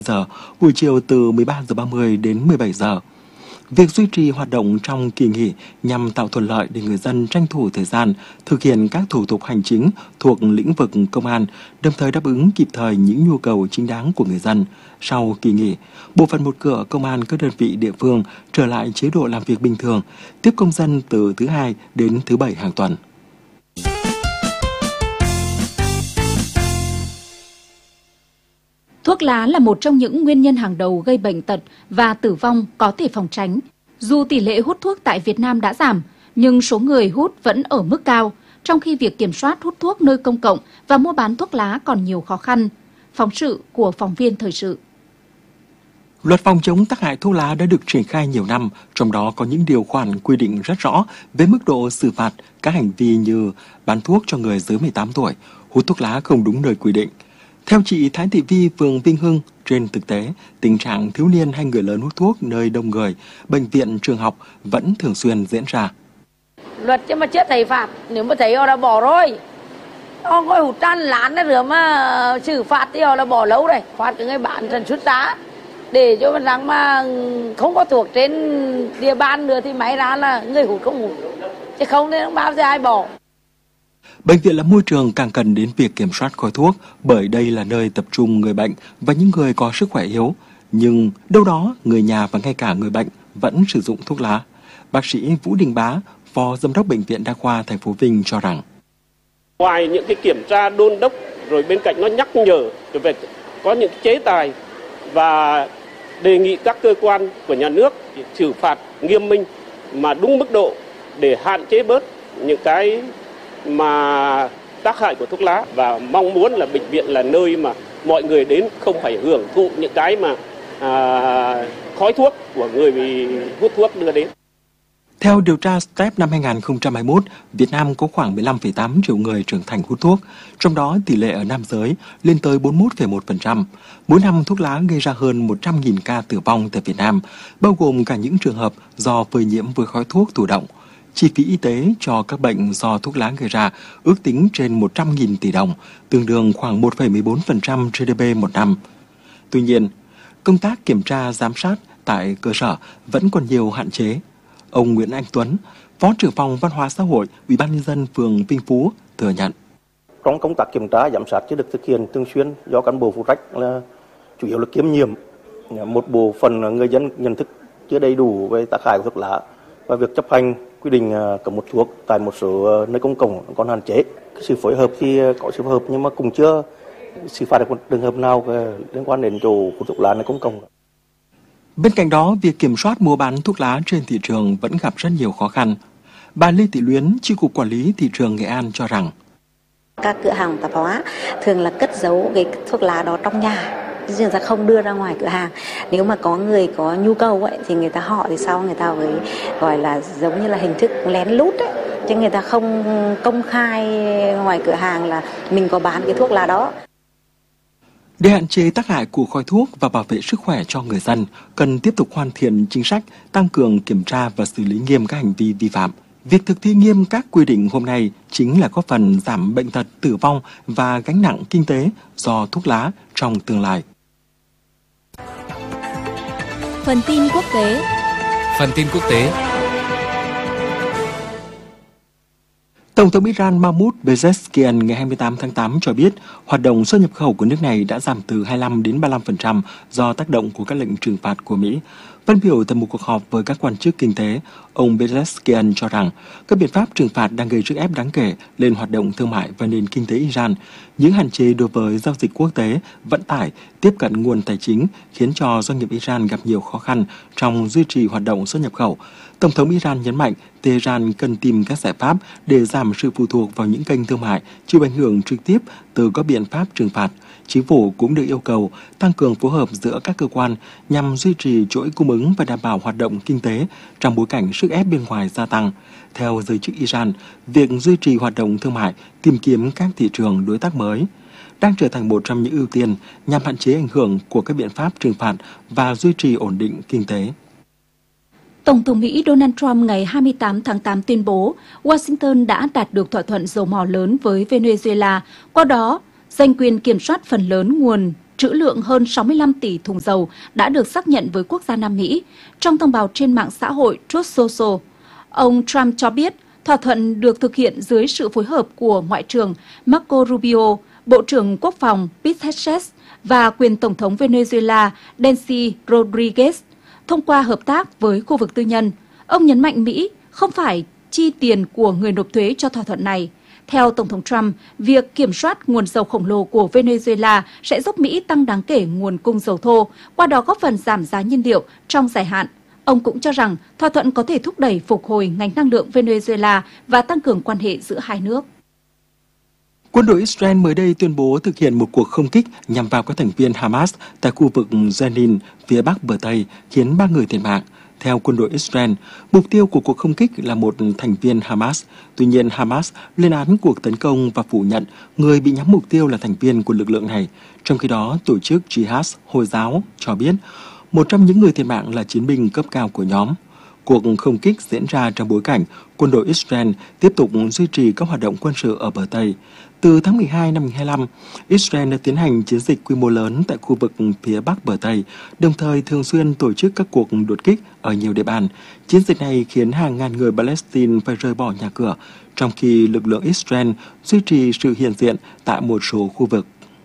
giờ, buổi chiều từ 13 giờ 30 đến 17 giờ. Việc duy trì hoạt động trong kỳ nghỉ nhằm tạo thuận lợi để người dân tranh thủ thời gian thực hiện các thủ tục hành chính thuộc lĩnh vực công an, đồng thời đáp ứng kịp thời những nhu cầu chính đáng của người dân. Sau kỳ nghỉ, bộ phận một cửa công an các đơn vị địa phương trở lại chế độ làm việc bình thường, tiếp công dân từ thứ Hai đến thứ Bảy hàng tuần. Thuốc lá là một trong những nguyên nhân hàng đầu gây bệnh tật và tử vong có thể phòng tránh. Dù tỷ lệ hút thuốc tại Việt Nam đã giảm, nhưng số người hút vẫn ở mức cao, trong khi việc kiểm soát hút thuốc nơi công cộng và mua bán thuốc lá còn nhiều khó khăn. Phóng sự của phóng viên thời sự. Luật phòng chống tác hại thuốc lá đã được triển khai nhiều năm, trong đó có những điều khoản quy định rất rõ về mức độ xử phạt các hành vi như bán thuốc cho người dưới 18 tuổi, hút thuốc lá không đúng nơi quy định. Theo chị Thái Thị Vi, phường Vinh Hưng, trên thực tế, tình trạng thiếu niên hay người lớn hút thuốc nơi đông người, bệnh viện, trường học vẫn thường xuyên diễn ra. Luật chứ mà chưa thấy phạt, nếu mà thấy họ đã bỏ rồi. Họ ngồi hút tràn lán đó rồi mà xử phạt thì họ đã bỏ lâu rồi. Phạt cái người bán sản xuất giá để cho mình rằng mà không có thuốc trên địa bàn nữa thì máy ra là người hút không hút. Chứ không thì không bao giờ ai bỏ. Bệnh viện là môi trường càng cần đến việc kiểm soát khói thuốc, bởi đây là nơi tập trung người bệnh và những người có sức khỏe yếu. Nhưng đâu đó, người nhà và ngay cả người bệnh vẫn sử dụng thuốc lá. Bác sĩ Vũ Đình Bá, Phó Giám đốc Bệnh viện Đa khoa thành phố Vinh cho rằng, ngoài những cái kiểm tra đôn đốc, rồi bên cạnh nó nhắc nhở về có những chế tài và đề nghị các cơ quan của nhà nước xử phạt nghiêm minh mà đúng mức độ để hạn chế bớt những cái mà tác hại của thuốc lá, và mong muốn là bệnh viện là nơi mà mọi người đến không phải hưởng thụ những cái mà khói thuốc của người bị hút thuốc đưa đến. Theo điều tra STEP năm 2021, Việt Nam có khoảng 15,8 triệu người trưởng thành hút thuốc, trong đó tỷ lệ ở nam giới lên tới 41,1%. Mỗi năm thuốc lá gây ra hơn 100.000 ca tử vong tại Việt Nam, bao gồm cả những trường hợp do phơi nhiễm với khói thuốc thụ động. Chi phí y tế cho các bệnh do thuốc lá gây ra ước tính trên 100.000 tỷ đồng, tương đương khoảng 1,14% GDP một năm. Tuy nhiên, công tác kiểm tra giám sát tại cơ sở vẫn còn nhiều hạn chế. Ông Nguyễn Anh Tuấn, Phó trưởng phòng Văn hóa xã hội, Ủy ban nhân dân phường Vinh Phú thừa nhận. Trong công tác kiểm tra giám sát chưa được thực hiện thường xuyên do cán bộ phụ trách là chủ yếu là kiêm nhiệm. Một bộ phận người dân nhận thức chưa đầy đủ về tác hại của thuốc lá và việc chấp hành quy định cấm hút thuốc tại một số nơi công cộng còn hạn chế. Sự phối hợp thì có sự phối hợp nhưng mà cũng chưa xử phạt được một trường hợp nào liên quan đến chỗ hút thuốc lá nơi công cộng. Bên cạnh đó, việc kiểm soát mua bán thuốc lá trên thị trường vẫn gặp rất nhiều khó khăn. Bà Lê Thị Luyến, Chi cục Quản lý Thị trường Nghệ An cho rằng, các cửa hàng tạp hóa thường là cất giấu cái thuốc lá đó trong nhà, chứ người ta không đưa ra ngoài cửa hàng. Nếu mà có người có nhu cầu ấy, thì người ta hỏi thì sau người ta mới gọi là giống như là hình thức lén lút ấy, chứ người ta không công khai ngoài cửa hàng là mình có bán cái thuốc lá đó. Để hạn chế tác hại của khói thuốc và bảo vệ sức khỏe cho người dân, cần tiếp tục hoàn thiện chính sách, tăng cường kiểm tra và xử lý nghiêm các hành vi vi phạm. Việc thực thi nghiêm các quy định hôm nay chính là góp phần giảm bệnh tật, tử vong và gánh nặng kinh tế do thuốc lá trong tương lai. Phần tin quốc tế. Tổng thống Iran Mahmoud Pezeshkian ngày 28 tháng 8 cho biết hoạt động xuất nhập khẩu của nước này đã giảm từ 25 đến 35% do tác động của các lệnh trừng phạt của Mỹ. Phát biểu tại một cuộc họp với các quan chức kinh tế, ông Pezeshkian cho rằng các biện pháp trừng phạt đang gây sức ép đáng kể lên hoạt động thương mại và nền kinh tế Iran. Những hạn chế đối với giao dịch quốc tế, vận tải, tiếp cận nguồn tài chính khiến cho doanh nghiệp Iran gặp nhiều khó khăn trong duy trì hoạt động xuất nhập khẩu. Tổng thống Iran nhấn mạnh Tehran cần tìm các giải pháp để giảm sự phụ thuộc vào những kênh thương mại chịu ảnh hưởng trực tiếp từ các biện pháp trừng phạt. Chính phủ cũng được yêu cầu tăng cường phối hợp giữa các cơ quan nhằm duy trì chuỗi cung ứng và đảm bảo hoạt động kinh tế trong bối cảnh sức ép bên ngoài gia tăng. Theo giới chức Iran, việc duy trì hoạt động thương mại, tìm kiếm các thị trường đối tác mới đang trở thành một trong những ưu tiên nhằm hạn chế ảnh hưởng của các biện pháp trừng phạt và duy trì ổn định kinh tế. Tổng thống Mỹ Donald Trump ngày 28 tháng 8 tuyên bố Washington đã đạt được thỏa thuận dầu mỏ lớn với Venezuela, qua đó giành quyền kiểm soát phần lớn nguồn trữ lượng hơn 65 tỷ thùng dầu đã được xác nhận với quốc gia Nam Mỹ. Trong thông báo trên mạng xã hội Truth Social, ông Trump cho biết thỏa thuận được thực hiện dưới sự phối hợp của Ngoại trưởng Marco Rubio, Bộ trưởng Quốc phòng Pete Hegseth và quyền Tổng thống Venezuela Delcy Rodriguez thông qua hợp tác với khu vực tư nhân. Ông nhấn mạnh Mỹ không phải chi tiền của người nộp thuế cho thỏa thuận này. Theo Tổng thống Trump, việc kiểm soát nguồn dầu khổng lồ của Venezuela sẽ giúp Mỹ tăng đáng kể nguồn cung dầu thô, qua đó góp phần giảm giá nhiên liệu trong dài hạn. Ông cũng cho rằng thỏa thuận có thể thúc đẩy phục hồi ngành năng lượng Venezuela và tăng cường quan hệ giữa hai nước. Quân đội Israel mới đây tuyên bố thực hiện một cuộc không kích nhằm vào các thành viên Hamas tại khu vực Jenin, phía bắc bờ Tây, khiến 3 người thiệt mạng. Theo quân đội Israel, mục tiêu của cuộc không kích là một thành viên Hamas. Tuy nhiên, Hamas lên án cuộc tấn công và phủ nhận người bị nhắm mục tiêu là thành viên của lực lượng này. Trong khi đó, tổ chức Jihad Hồi giáo cho biết một trong những người thiệt mạng là chiến binh cấp cao của nhóm. Cuộc không kích diễn ra trong bối cảnh quân đội Israel tiếp tục duy trì các hoạt động quân sự ở bờ Tây. Từ tháng 12 năm 2025, Israel đã tiến hành chiến dịch quy mô lớn tại khu vực phía bắc bờ Tây, đồng thời thường xuyên tổ chức các cuộc đột kích ở nhiều địa bàn. Chiến dịch này khiến hàng ngàn người Palestine phải rời bỏ nhà cửa, trong khi lực lượng Israel duy trì sự hiện diện tại một số khu vực.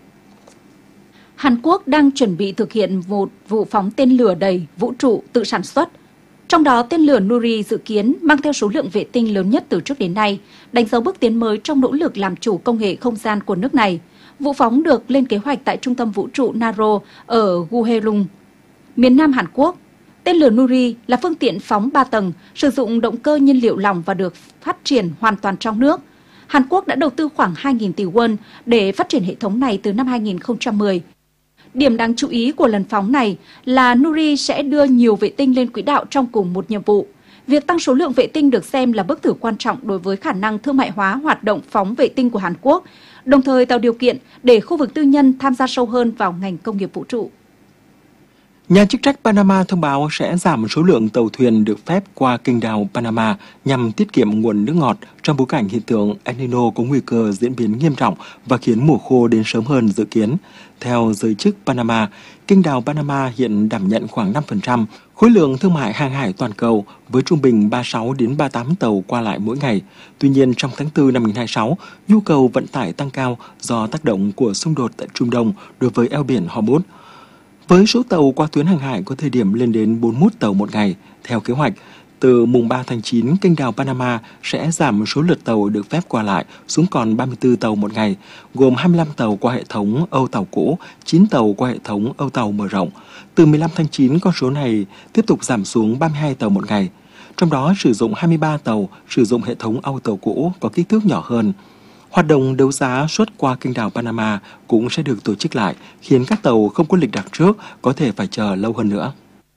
Hàn Quốc đang chuẩn bị thực hiện một vụ phóng tên lửa đầy vũ trụ tự sản xuất. Trong đó, tên lửa Nuri dự kiến mang theo số lượng vệ tinh lớn nhất từ trước đến nay, đánh dấu bước tiến mới trong nỗ lực làm chủ công nghệ không gian của nước này. Vụ phóng được lên kế hoạch tại Trung tâm Vũ trụ Naro ở Guheulung, miền Nam Hàn Quốc. Tên lửa Nuri là phương tiện phóng 3 tầng, sử dụng động cơ nhiên liệu lỏng và được phát triển hoàn toàn trong nước. Hàn Quốc đã đầu tư khoảng 2.000 tỷ won để phát triển hệ thống này từ năm 2010. Điểm đáng chú ý của lần phóng này là Nuri sẽ đưa nhiều vệ tinh lên quỹ đạo trong cùng một nhiệm vụ. Việc tăng số lượng vệ tinh được xem là bước thử quan trọng đối với khả năng thương mại hóa hoạt động phóng vệ tinh của Hàn Quốc, đồng thời tạo điều kiện để khu vực tư nhân tham gia sâu hơn vào ngành công nghiệp vũ trụ. Nhà chức trách Panama thông báo sẽ giảm số lượng tàu thuyền được phép qua kênh đào Panama nhằm tiết kiệm nguồn nước ngọt trong bối cảnh hiện tượng El Nino có nguy cơ diễn biến nghiêm trọng và khiến mùa khô đến sớm hơn dự kiến. Theo giới chức Panama, kênh đào Panama hiện đảm nhận khoảng 5% khối lượng thương mại hàng hải toàn cầu với trung bình 36 đến 38 tàu qua lại mỗi ngày. Tuy nhiên, trong tháng 4 năm 2026, nhu cầu vận tải tăng cao do tác động của xung đột tại Trung Đông đối với eo biển Hormuz. Với số tàu qua tuyến hàng hải có thời điểm lên đến 41 tàu một ngày, theo kế hoạch, từ mùng 3 tháng 9, kênh đào Panama sẽ giảm số lượt tàu được phép qua lại xuống còn 34 tàu một ngày, gồm 25 tàu qua hệ thống âu tàu cũ, 9 tàu qua hệ thống âu tàu mở rộng. Từ 15 tháng 9, con số này tiếp tục giảm xuống 32 tàu một ngày. Trong đó, sử dụng 23 tàu sử dụng hệ thống âu tàu cũ có kích thước nhỏ hơn. Hoạt động đấu giá suất qua kênh đào Panama cũng sẽ được tổ chức lại, khiến các tàu không có lịch đặt trước có thể phải chờ lâu hơn nữa.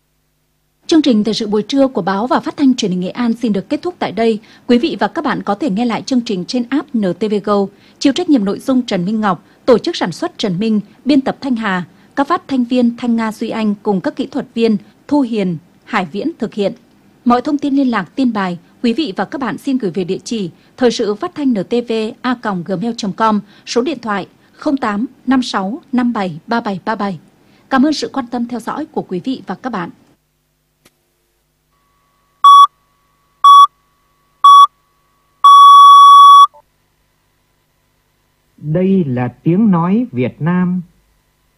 Chương trình thời sự buổi trưa của báo và phát thanh truyền hình Nghệ An xin được kết thúc tại đây. Quý vị và các bạn có thể nghe lại chương trình trên app NTV Go. Chịu trách nhiệm nội dung Trần Minh Ngọc, tổ chức sản xuất Trần Minh, biên tập Thanh Hà, các phát thanh viên Thanh Nga Duy Anh cùng các kỹ thuật viên Thu Hiền, Hải Viễn thực hiện. Mọi thông tin liên lạc, tin bài, quý vị và các bạn xin gửi về địa chỉ thời sự phát thanh ntv@gmail.com, số điện thoại 08 56 57 3737. Cảm ơn sự quan tâm theo dõi của quý vị và các bạn. Đây là tiếng nói Việt Nam